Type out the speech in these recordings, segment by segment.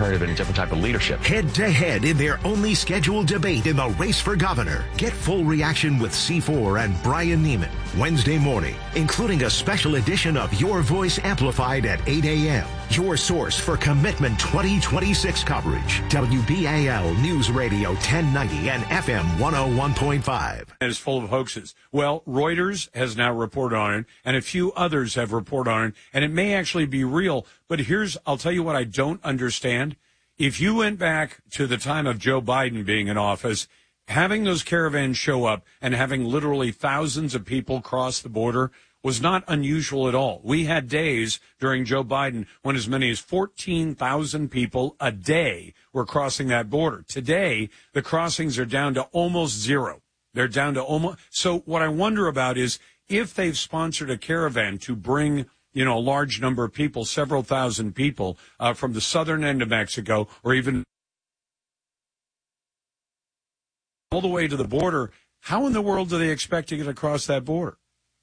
alternative and a different type of leadership. Head-to-head in their only scheduled debate in the race for governor. Get full reaction with C4 and Brian Neiman Wednesday morning, including a special edition of Your Voice Amplified at 8 a.m. Your source for Commitment 2026 coverage. WBAL News Radio 1090 and FM 101.5. It is full of hoaxes. Well, Reuters has now reported on it, and a few others have reported on it, and it may actually be real. But I'll tell you what I don't understand. If you went back to the time of Joe Biden being in office, having those caravans show up and having literally thousands of people cross the border was not unusual at all. We had days during Joe Biden when as many as 14,000 people a day were crossing that border. Today, the crossings are down to almost zero. They're down to almost. So what I wonder about is if they've sponsored a caravan to bring, a large number of people, several thousand people from the southern end of Mexico or even all the way to the border, how in the world do they expect to get across that border?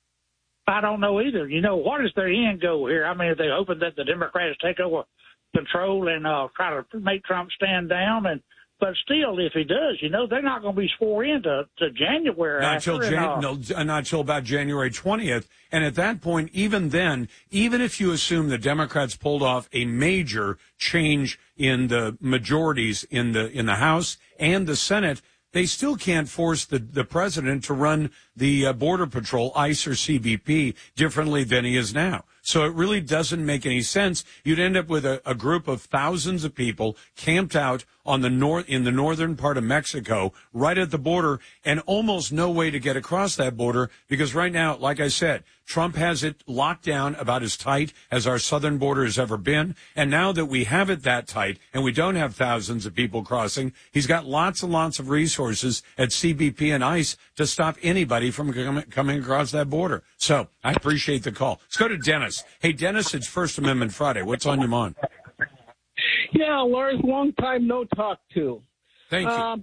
I don't know either. What is their end goal here? I mean, are they hoping that the Democrats take over control and try to make Trump stand down? But still, if he does, they're not going to be sworn into January. Not till about January 20th. And at that point, even then, even if you assume the Democrats pulled off a major change in the majorities in the House and the Senate, they still can't force the president to run the Border Patrol, ICE or CBP, differently than he is now. So it really doesn't make any sense. You'd end up with a group of thousands of people camped out in the northern part of Mexico, right at the border, and almost no way to get across that border because right now, like I said, Trump has it locked down about as tight as our southern border has ever been. And now that we have it that tight and we don't have thousands of people crossing, he's got lots and lots of resources at CBP and ICE to stop anybody from coming across that border. So I appreciate the call. Let's go to Dennis. Hey, Dennis, it's First Amendment Friday. What's on your mind? Yeah, Lars, long time no talk to. Thank you.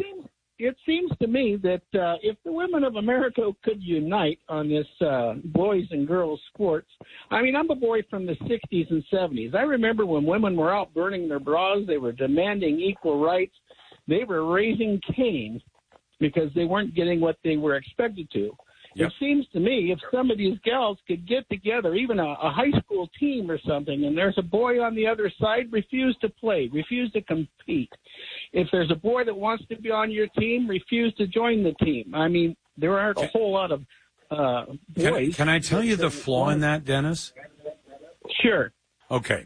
It seems to me that if the women of America could unite on this boys and girls sports, I mean, I'm a boy from the 60s and 70s. I remember when women were out burning their bras, they were demanding equal rights. They were raising Cain because they weren't getting what they were expected to. Yep. It seems to me if some of these gals could get together, even a high school team or something, and there's a boy on the other side, refuse to play, refuse to compete. If there's a boy that wants to be on your team, refuse to join the team. I mean, there aren't a whole lot of boys. Can I tell you the flaw in that, Dennis? Sure. Okay.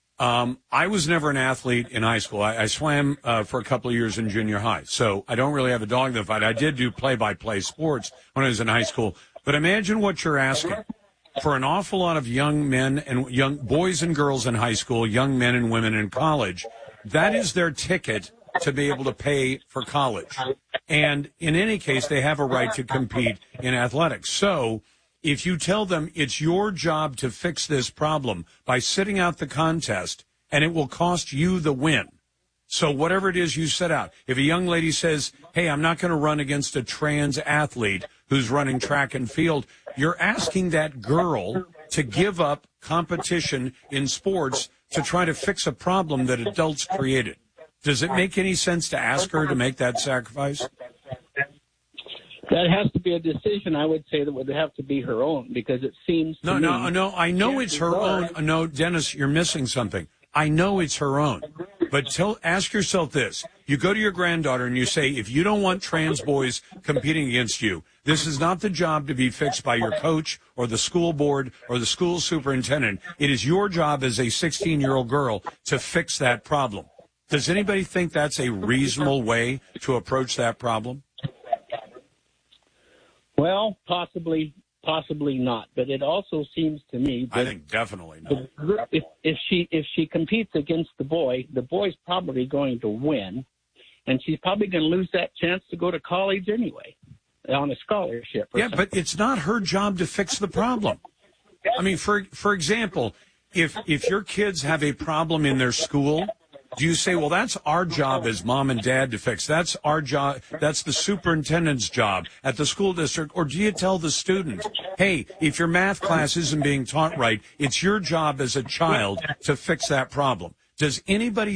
I was never an athlete in high school. I swam for a couple of years in junior high, so I don't really have a dog in the fight. I did do play-by-play sports when I was in high school. But imagine what you're asking. For an awful lot of young men and young boys and girls in high school, young men and women in college, that is their ticket to be able to pay for college. And in any case, they have a right to compete in athletics. So if you tell them it's your job to fix this problem by sitting out the contest, and it will cost you the win. So whatever it is you set out, if a young lady says, hey, I'm not going to run against a trans athlete who's running track and field, you're asking that girl to give up competition in sports to try to fix a problem that adults created. Does it make any sense to ask her to make that sacrifice? That has to be a decision, I would say, that would have to be her own, because it seems to me... No, I know it's her own. No, Dennis, you're missing something. I know it's her own. But ask yourself this. You go to your granddaughter and you say, if you don't want trans boys competing against you, this is not the job to be fixed by your coach or the school board or the school superintendent. It is your job as a 16-year-old girl to fix that problem. Does anybody think that's a reasonable way to approach that problem? Well, possibly not. But it also seems to me that I think definitely not. If she competes against the boy's probably going to win, and she's probably going to lose that chance to go to college anyway on a scholarship. Yeah, but it's not her job to fix the problem. I mean, for example, if your kids have a problem in their school, do you say, well, that's our job as mom and dad to fix? That's our job. That's the superintendent's job at the school district. Or do you tell the student, hey, if your math class isn't being taught right, it's your job as a child to fix that problem? Does anybody